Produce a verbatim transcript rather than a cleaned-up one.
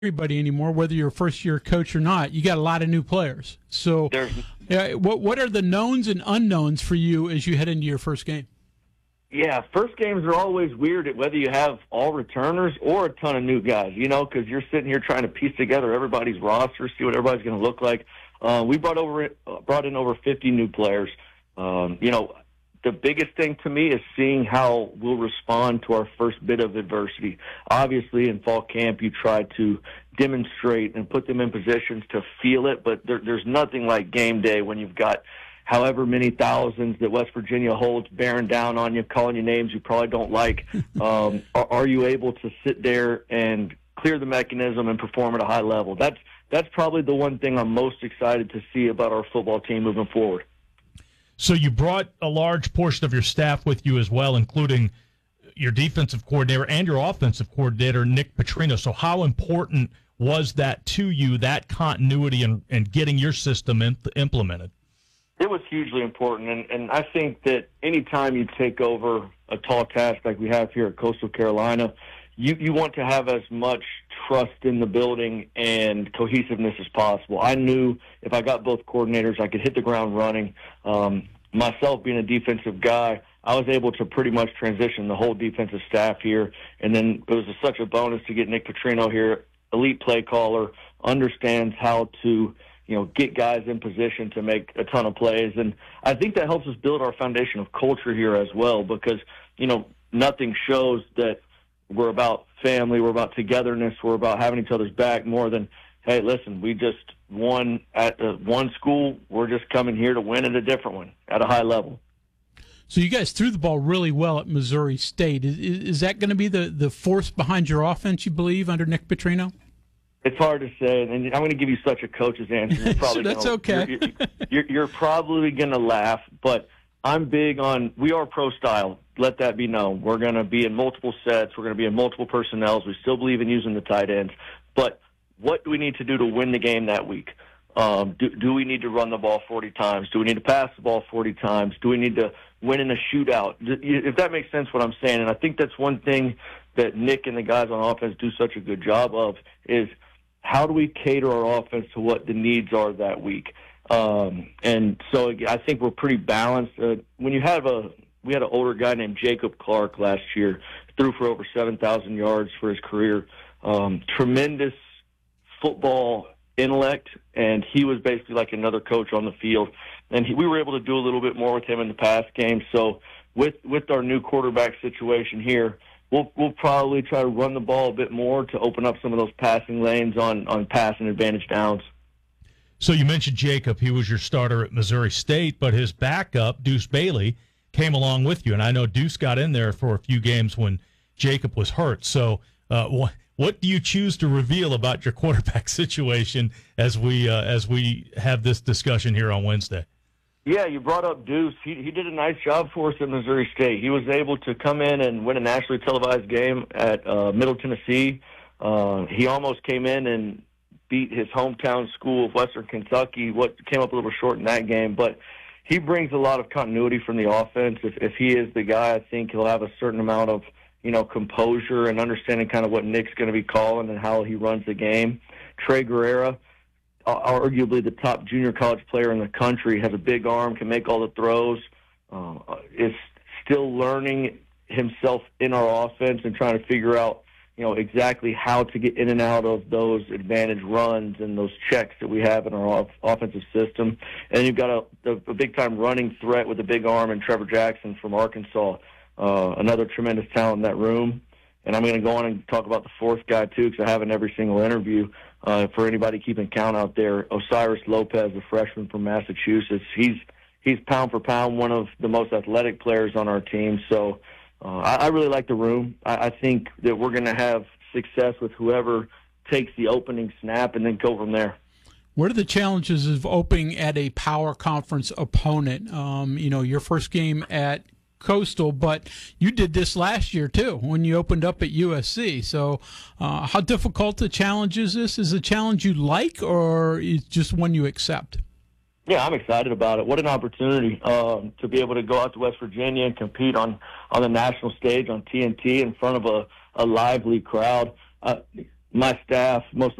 everybody anymore, whether you're a first-year coach or not. You got a lot of new players. So, uh, what what are the knowns and unknowns for you as you head into your first game? Yeah, first games are always weird, whether you have all returners or a ton of new guys, you know, because you're sitting here trying to piece together everybody's roster, see what everybody's going to look like. Uh, we brought over brought in over fifty new players. Um, you know, the biggest thing to me is seeing how we'll respond to our first bit of adversity. Obviously, in fall camp, you try to demonstrate and put them in positions to feel it, but there, there's nothing like game day when you've got however many thousands that West Virginia holds bearing down on you, calling you names you probably don't like. Um, are, are you able to sit there and clear the mechanism and perform at a high level? That's that's probably the one thing I'm most excited to see about our football team moving forward. So you brought a large portion of your staff with you as well, including your defensive coordinator and your offensive coordinator, Nick Petrino. So how important was that to you, that continuity and, and getting your system in, implemented? It was hugely important, and, and I think that any time you take over a tall task like we have here at Coastal Carolina, you, you want to have as much trust in the building and cohesiveness as possible. I knew if I got both coordinators, I could hit the ground running. Um, myself being a defensive guy, I was able to pretty much transition the whole defensive staff here, and then it was a, such a bonus to get Nick Petrino here, elite play caller, understands how to you know, get guys in position to make a ton of plays. And I think that helps us build our foundation of culture here as well because, you know, nothing shows that we're about family, we're about togetherness, we're about having each other's back more than, hey, listen, we just won at uh, one school, we're just coming here to win at a different one at a high level. So you guys threw the ball really well at Missouri State. Is, is that going to be the, the force behind your offense, you believe, under Nick Petrino? It's hard to say, and I'm going to give you such a coach's answer. You're probably That's gonna, okay. You're, you're, you're probably going to laugh, but I'm big on we are pro style. Let that be known. We're going to be in multiple sets. We're going to be in multiple personnels. We still believe in using the tight ends. But what do we need to do to win the game that week? Um, do, do we need to run the ball forty times? Do we need to pass the ball forty times? Do we need to win in a shootout? If that makes sense what I'm saying, and I think that's one thing that Nick and the guys on offense do such a good job of is – how do we cater our offense to what the needs are that week? Um, and so I think we're pretty balanced. Uh, when you have a, we had an older guy named Jacob Clark last year, threw for over seven thousand yards for his career. Um, tremendous football intellect, and he was basically like another coach on the field. And he, we were able to do a little bit more with him in the past game. So with with our new quarterback situation here, We'll we'll probably try to run the ball a bit more to open up some of those passing lanes on, on passing advantage downs. So you mentioned Jacob. He was your starter at Missouri State, but his backup, Deuce Bailey, came along with you. And I know Deuce got in there for a few games when Jacob was hurt. So uh, wh- what do you choose to reveal about your quarterback situation as we uh, as we have this discussion here on Wednesday? Yeah, you brought up Deuce. He he did a nice job for us at Missouri State. He was able to come in and win a nationally televised game at uh, Middle Tennessee. Uh, he almost came in and beat his hometown school of Western Kentucky. What came up a little short in that game, but he brings a lot of continuity from the offense. If if he is the guy, I think he'll have a certain amount of you know composure and understanding kind of what Nick's going to be calling and how he runs the game. Trey Guerrera, arguably the top junior college player in the country, has a big arm, can make all the throws, uh, is still learning himself in our offense and trying to figure out, you know, exactly how to get in and out of those advantage runs and those checks that we have in our off- offensive system. And you've got a, a, a big-time running threat with a big arm in Trevor Jackson from Arkansas, uh, another tremendous talent in that room. And I'm going to go on and talk about the fourth guy, too, because I have in every single interview. Uh, for anybody keeping count out there, Osiris Lopez, a freshman from Massachusetts, he's he's pound for pound one of the most athletic players on our team. So uh, I, I really like the room. I, I think that we're going to have success with whoever takes the opening snap and then go from there. What are the challenges of opening at a power conference opponent? Um, you know, your first game at Coastal, but you did this last year too when you opened up at U S C. So uh, how difficult a challenge is this? Is it a challenge you like, or is it just one you accept? Yeah, I'm excited about it. What an opportunity um, to be able to go out to West Virginia and compete on, on the national stage on T N T in front of a, a lively crowd. Uh, my staff, most